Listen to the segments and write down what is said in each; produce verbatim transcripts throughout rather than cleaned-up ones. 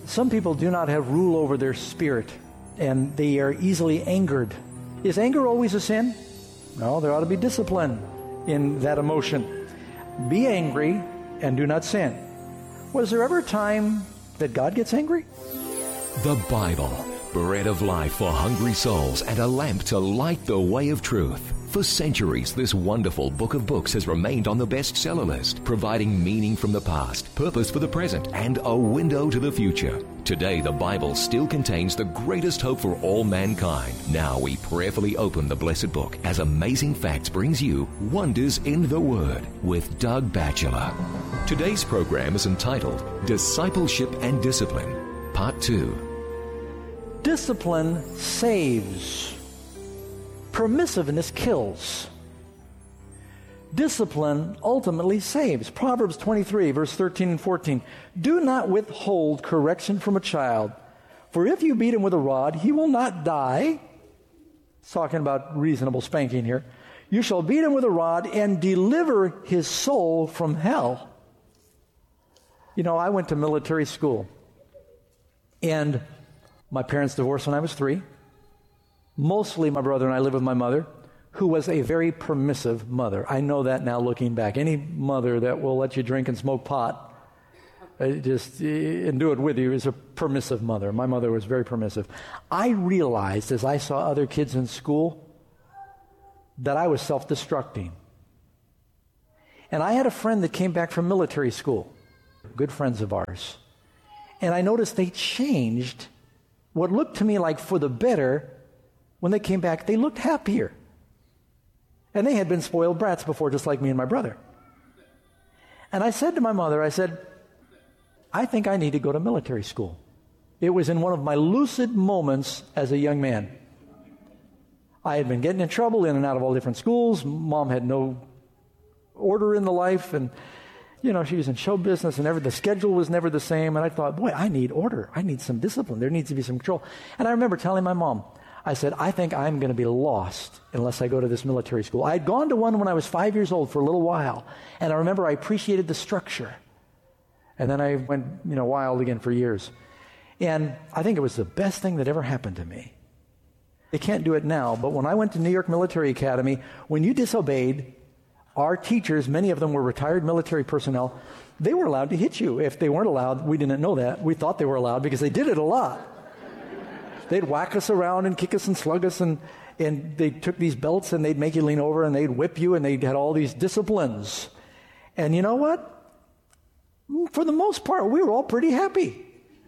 Some people do not have rule over their spirit, and they are easily angered. Is anger always a sin? No, there ought to be discipline in that emotion. Be angry and do not sin. Was there ever a time that God gets angry? The Bible, bread of life for hungry souls and a lamp to light the way of truth. For centuries, this wonderful book of books has remained on the bestseller list, providing meaning from the past, purpose for the present, and a window to the future. Today, the Bible still contains the greatest hope for all mankind. Now we prayerfully open the blessed book as Amazing Facts brings you Wonders in the Word with Doug Batchelor. Today's program is entitled Discipleship and Discipline, Part two. Discipline saves. Permissiveness kills. Discipline ultimately saves. Proverbs twenty-three, verse thirteen and fourteen. Do not withhold correction from a child, for if you beat him with a rod, he will not die. It's talking about reasonable spanking here. You shall beat him with a rod and deliver his soul from hell. You know, I went to military school, and my parents divorced when I was three. Mostly my brother and I lived with my mother, who was a very permissive mother. I know that now looking back. Any mother that will let you drink and smoke pot uh, just uh, and do it with you is a permissive mother. My mother was very permissive. I realized as I saw other kids in school that I was self-destructing. And I had a friend that came back from military school, good friends of ours. And I noticed they changed what looked to me like for the better. When they came back, they looked happier. And they had been spoiled brats before, just like me and my brother. And I said to my mother, I said, I think I need to go to military school. It was in one of my lucid moments as a young man. I had been getting in trouble in and out of all different schools. Mom had no order in the life, and you know, she was in show business, and every, the schedule was never the same. And I thought, boy, I need order. I need some discipline. There needs to be some control. And I remember telling my mom, I said, I think I'm going to be lost unless I go to this military school. I had gone to one when I was five years old for a little while, and I remember I appreciated the structure. And then I went, you know, wild again for years. And I think it was the best thing that ever happened to me. They can't do it now, but when I went to New York Military Academy, when you disobeyed, our teachers, many of them were retired military personnel, they were allowed to hit you. If they weren't allowed, we didn't know that. We thought they were allowed because they did it a lot. They'd whack us around and kick us and slug us, and, and they took these belts and they'd make you lean over and they'd whip you, and they had all these disciplines. And you know what? For the most part, we were all pretty happy.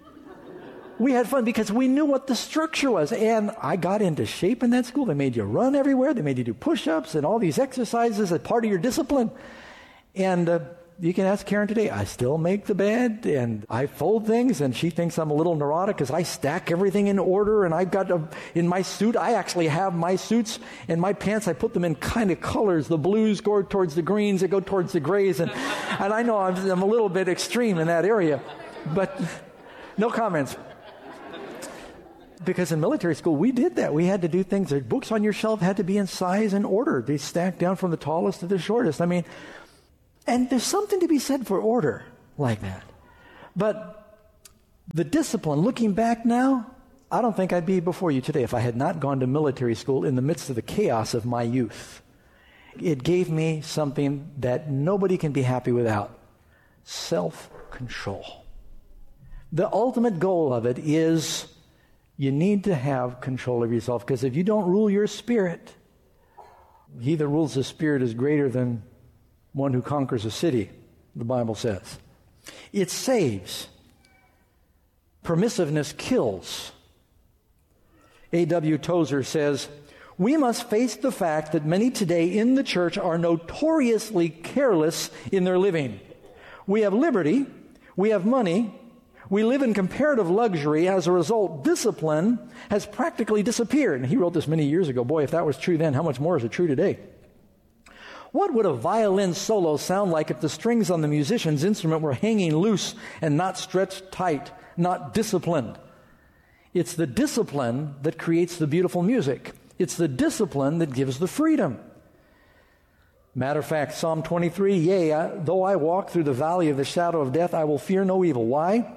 We had fun because we knew what the structure was. And I got into shape in that school. They made you run everywhere. They made you do push-ups and all these exercises as part of your discipline. And uh, you can ask Karen today. I still make the bed, and I fold things, and she thinks I'm a little neurotic because I stack everything in order, and I've got, a, in my suit, I actually have my suits and my pants, I put them in kind of colors. The blues go towards the greens, they go towards the grays, and, and I know I'm, I'm a little bit extreme in that area. But no comments. Because in military school, we did that. We had to do things. The books on your shelf had to be in size and order. They stacked down from the tallest to the shortest. I mean, and there's something to be said for order like that. But the discipline, looking back now, I don't think I'd be before you today if I had not gone to military school in the midst of the chaos of my youth. It gave me something that nobody can be happy without: self-control. The ultimate goal of it is you need to have control of yourself, because if you don't rule your spirit, he that rules the spirit is greater than one who conquers a city, the Bible says. It saves. Permissiveness kills. A W Tozer says, we must face the fact that many today in the church are notoriously careless in their living. We have liberty, we have money, we live in comparative luxury. As a result, discipline has practically disappeared. And he wrote this many years ago. Boy, if that was true then, how much more is it true today? What would a violin solo sound like if the strings on the musician's instrument were hanging loose and not stretched tight, not disciplined? It's the discipline that creates the beautiful music. It's the discipline that gives the freedom. Matter of fact, Psalm twenty-three, yea, I, though I walk through the valley of the shadow of death, I will fear no evil. Why?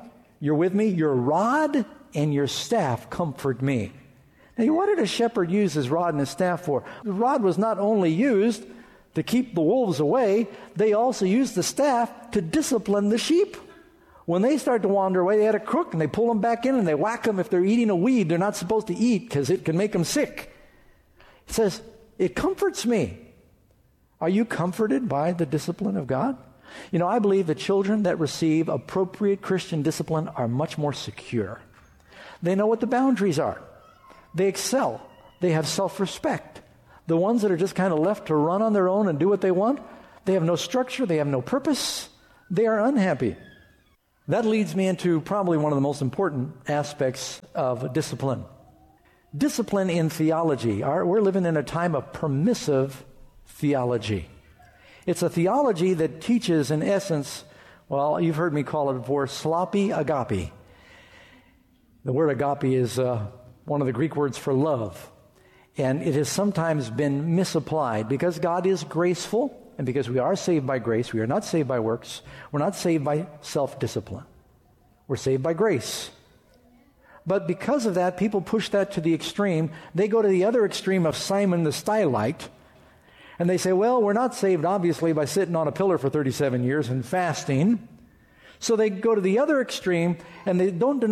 You're with me? Your rod and your staff comfort me. Now, what did a shepherd use his rod and his staff for? The rod was not only used to keep the wolves away, they also used the staff to discipline the sheep. When they start to wander away, they had a crook, and they pull them back in, and they whack them if they're eating a weed they're not supposed to eat because it can make them sick. It says, it comforts me. Are you comforted by the discipline of God? You know, I believe the children that receive appropriate Christian discipline are much more secure. They know what the boundaries are. They excel. They have self-respect. The ones that are just kind of left to run on their own and do what they want, they have no structure, they have no purpose, they are unhappy. That leads me into probably one of the most important aspects of discipline. Discipline in theology. Our, we're living in a time of permissive theology. It's a theology that teaches, in essence, well, you've heard me call it before, sloppy agape. The word agape is uh, one of the Greek words for love. And it has sometimes been misapplied because God is graceful, and because we are saved by grace. We are not saved by works. We're not saved by self-discipline. We're saved by grace. But because of that, people push that to the extreme. They go to the other extreme of Simon the Stylite, and they say, well, we're not saved, obviously, by sitting on a pillar for thirty-seven years and fasting. So they go to the other extreme, and they don't deny